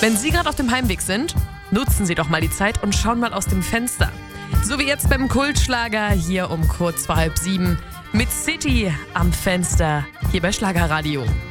Wenn Sie gerade auf dem Heimweg sind, nutzen Sie doch mal die Zeit und schauen mal aus dem Fenster. So wie jetzt beim Kultschlager hier um kurz vor 6:30 mit City am Fenster hier bei Schlagerradio.